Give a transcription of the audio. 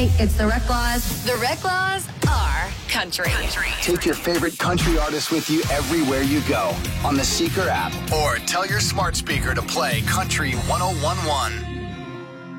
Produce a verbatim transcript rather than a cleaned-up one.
Hi, it's the Reclaws. The Reclaws are country. country. Take your favorite country artist with you everywhere you go on the Seeker app, or tell your smart speaker to play Country one oh one one.